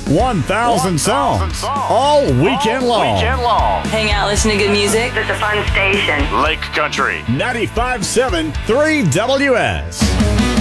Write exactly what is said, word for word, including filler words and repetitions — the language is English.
one thousand songs, all weekend long. Weekend long. Hang out, listen to good music. It's a fun station. Lake Country. ninety-five point seven three W S.